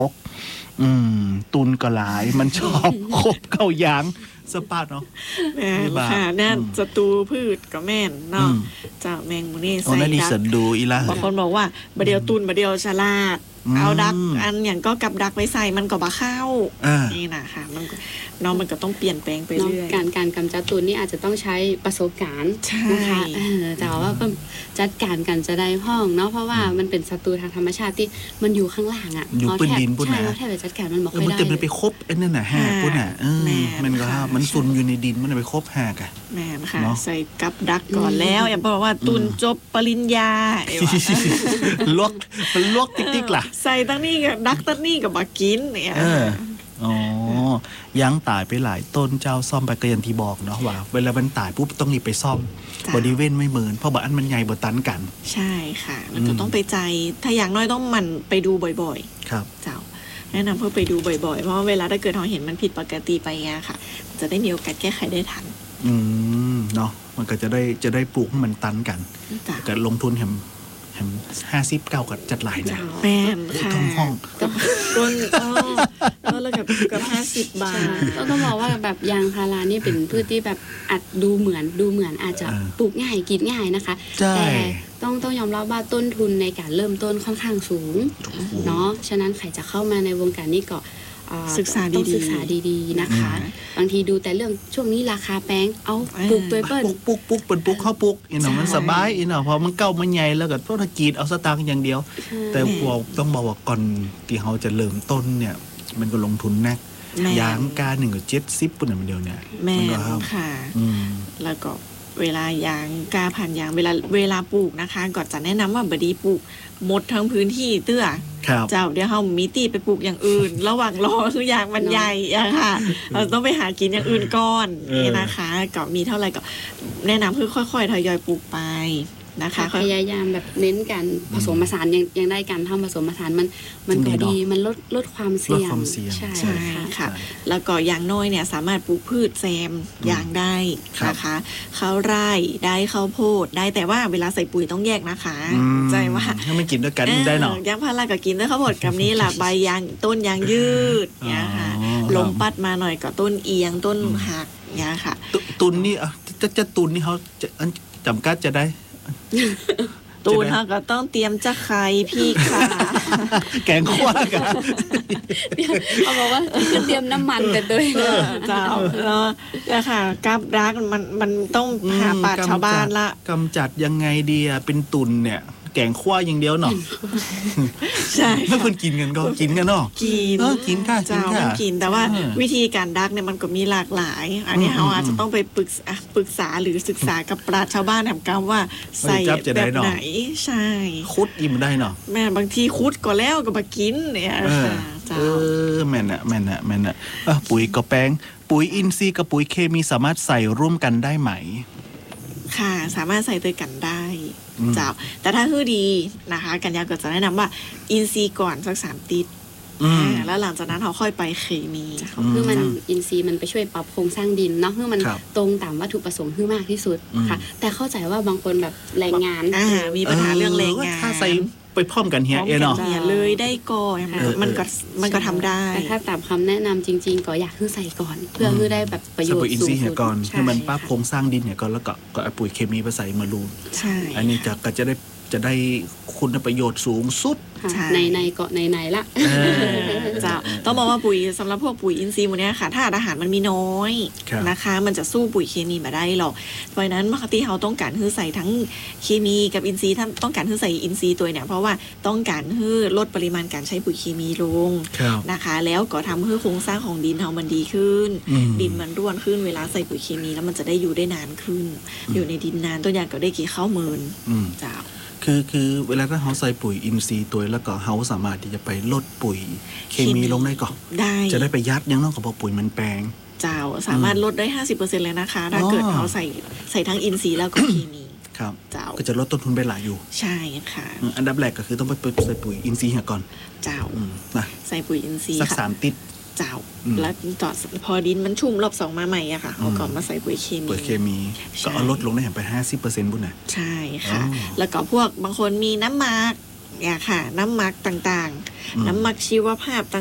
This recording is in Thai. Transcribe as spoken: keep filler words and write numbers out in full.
อืมตุนก็หลายมันชอบคบเข้ายางสปาดเนาะแม่นค่ะนั่นศัตรูพืชก็แม่นเนาะเจ้าแมงมุมนี่ใส่ดักดูอีล่ะบางคนบอกว่าบะเดียวตุนบะเดียวฉลาดเอาดักอันอย่างก็กับดักไปใส่มันก็บ่เข้านี่นะค่ะมันน้องมันก็ต้องเปลี่ยนแปลงไปเรื่อยการการกำจัดตุนนี่อาจจะต้องใช้ประสบการณ์นะคะแต่ว่าจัดการกันจะได้ห้องเนาะเพราะว่ามันเป็นศัตรูทางธรรมชาติที่มันอยู่ข้างล่างอ่ะอยู่ปืนดินปุ่นนะใช่แทบจะจัดการมันบอกไม่ได้มันจะไปคบไอ้นั่นน่ะแหกปุ่นน่ะมันก็มันซุนอยู่ในดินมันไปคบแหกอ่ะแม่นค่ะใส่กับดักก่อนแล้วอย่าบอกว่าตุนจบปริญญาลวกมันลวกติ๊กๆล่ะใส่ตั้งนี่กับดักตั้งนี่กับบักกินเนี่ยอ๋อยังตายไปหลายต้นเจ้าซ่อมไปก็อย่างที่บอกเนาะว่าเวลามันตายปุ๊บต้องรีบไปซ่อมบริเวณไม่เหมือนเพราะว่าอันมันใหญ่บ่ตันกันใช่ค่ะมันก็ต้องไปใจถ้าอย่างน้อยต้องมันไปดูบ่อยๆครับเจ้าแนะนำเพื่อไปดูบ่อยๆเพราะว่าเวลาถ้าเกิดเราเห็นมันผิดปกติไปเงี้ยค่ะจะได้มีโอกาสแก้ไขได้ทันอืมเนาะมันก็จะได้จะได้ปลูกให้มันตันกันก็ลงทุนแฮมห้าสิบเก้ากับจัดหลายนะแม่นค่ะห้องต้นต้นละกับกับห้าสิบบาทก็ต้องบอกว่าแบบยางพารานี่เป็นพืชที่แบบอาจดูเหมือนดูเหมือนอาจจะปลูกง่ายกินง่ายนะคะแต่ต้องต้องยอมรับว่าต้นทุนในการเริ่มต้นค่อนข้างสูงเนาะฉะนั้นใครจะเข้ามาในวงการนี้ก็ศึกษาดีๆศึกษาดีๆนะคะบางทีดูแต่เรื่องช่วงนี้ราคาแพงเอาปลูกตัวเปิ้ลปลูกปลูกเปิ้ลปลูกข้าวปลูกอีเนาะมันสบายอีเนาะพอมันเก้ามันใหญ่แล้วก็ธุรกิจเอาสตางค์อย่างเดียวแต่บอกต้องบอกว่าก่อนที่เขาจะเริ่มต้นเนี่ยมันก็ลงทุนนักยางกาหนึ่งก็เจ็ดสิบปุ่นเดียวเนี่ยแม่ค่ะแล้วก็เวลายางกาผ่านยางเวลาเวลาปลูกนะคะก็จะแนะนำว่าบดีปลูกหมดทั้งพื้นที่เตื้อเจ้าเดี๋ยวเขามีตีไปปลูกอย่างอื่นระหว่างรอคือยางมันใหญ่อะค่ะเราต้องไปหากินอย่างอื่นก่อนนี่นะคะก็มีเท่าไหร่ก็แนะนำคือค่อยๆทยอยปลูกไปนะคะพยายามแบบเน้นการผสมผสานยังยังได้การทำผสมผสานมันมันก็ดีมันลดลดความเสี่ยงใช่ค่ะแล้วก็ยางน้อยเนี่ยสามารถปลูกพืชแซมยางได้นะคะข้าวไร่ได้ข้าวโพดได้แต่ว่าเวลาใส่ปุ๋ยต้องแยกนะคะใจว่าถ้าไม่กินด้วยกันได้หรอยางพาราก็กินด้วยข้าวโพดกับนี้ล่ะใบยางต้นยางยืดเนี่ยค่ะลมปัดมาหน่อยก็ต้นเอียงต้นหักเนี่ยค่ะตุนนี่จะจะตุนนี่เขาจะจำกัดจะได้ตูนเขาก็ต้องเตรียมจะไข่พี่ค่ะแกงคั่วกันเขาบอกว่าเตรียมน้ำมันแต่ตัวเจ้าแล้วแล้วค่ะกับรักมันมันต้องหาปาดชาวบ้านละกำจัดยังไงดีอ่ะเป็นตุนเนี่ยแกงคั่วอย่างเดียวเนาะใช่ถ้าคนกินกันก็กินกันเนาะกินเออกินค่ะกินค่ะกินแต่ว่าวิธีการดักเนี่ยมันก็มีหลากหลายอันนี้เราอาจจะต้องไปปรึกษาปรึกษาหรือศึกษากับปราชญ์ชาวบ้านแถมกำว่าใส่แบบไหนใช่คุดอิ่มได้เนาะแม่บางทีคุดก็แล้วก็มากินเนี่ยเออแม่นอะแม่นอะแม่นอะปุ๋ยกระแป้งปุ๋ยอินทรีย์กับปุ๋ยเคมีสามารถใส่ร่วมกันได้ไหมค่ะสามารถใส่ด้วยกันได้เจ้าแต่ถ้าคือดีนะคะกัญญาก็จะแนะนำว่าอินทรีย์ก่อนสักสามติดแล้วหลังจากนั้นเขาค่อยไปเคมีคือมันอินทรีย์มันไปช่วยปรับโครงสร้างดินเนาะคือมันตรงตามวัตถุประสงค์ที่มากที่สุดค่ะแต่เข้าใจว่าบางคนแบบแรงงานมีปัญหาเรื่องแรงงานถ้าใส่ไปพร้อมกันเฮียเอเนาะเลยได้ก่อนมันก็มันก็ทำได้แต่ถ้าตามคำแนะนำจริงๆก็อยากให้ใส่ก่อนเพื่อให้ได้แบบประโยชน์สูงสุดก่อนให้มันป้าโครงสร้างดินเนี่ยก่อนแล้วก็ก็ปุ๋ยเคมีไปใส่มาลูนใช่อันนี้จะก็จะได้จะได้คุณประโยชน์สูงสุดในในเกาะในในละจะต้องบอกว่าปุ๋ยสำหรับพวกปุ๋ยอินทรีย์พวกนี้ค่ะถ้าอาหารมันมีน้อยนะคะมันจะสู้ปุ๋ยเคมีมาได้หรอกเพราะฉะนั้นปกติเขาต้องการให้ใส่ทั้งเคมีกับอินทรีย์ท่านต้องการให้ใส่อินทรีย์ตัวเนี่ยเพราะว่าต้องการให้ลดปริมาณการใช้ปุ๋ยเคมีลงนะคะแล้วก็ทำให้โครงสร้างของดินเขามันดีขึ้นดินมันร่วนขึ้นเวลาใส่ปุ๋ยเคมีแล้วมันจะได้อยู่ได้นานขึ้นอยู่ในดินนานตัวอย่างก็ได้กี่ข้าวหมื่นจ้าคือคือเวลาถ้าเขาใส่ปุ๋ยอินทรีย์ตัวแล้วก็เขาสามารถที่จะไปลดปุ๋ยเคมีลงได้ก่อนได้จะได้ไปยัดยังนอกกับปุ๋ยมันแปลงเจ้าสามารถลดได้ ห้าสิบเปอร์เซ็นต์ เลยนะคะถ้าเกิดเขาใส่ใส่ทั้งอินทรีย์แล้วก็เคมีครับเจ้าก็จะลดต้นทุนไปหลายอยู่ใช่ค่ะอันดับแรกก็คือต้องไปใส่ปุ๋ยอินทรีย์ก่อนเจ้านะใส่ปุ๋ยอินทรีย์สักสามติดเจ้าแล้วต่อพอดินมันชุ่มรอบสองมาใหม่อะค่ะเอาก่อนมาใส่ปุ๋ยเคมีปุ๋ยเคมีก็เอาลดลงได้ไป ห้าสิบเปอร์เซ็นต์ บุญนะใช่ค่ะแล้วก็พวกบางคนมีน้ำหมักเนี่ยค่ะน้ำหมักต่างๆน้ำหมักชีวภาพ